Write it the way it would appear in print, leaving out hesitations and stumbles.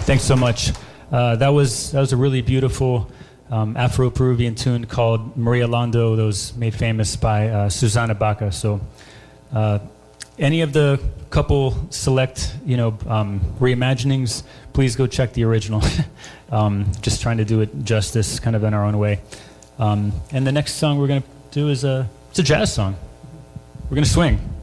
Thanks so much. That was a really beautiful Afro-Peruvian tune called Maria Londo that was made famous by Susana Baca. So any of the couple select, reimaginings, please go check the original. Just trying to do it justice kind of in our own way. And the next song we're going to do is it's a jazz song. We're going to swing.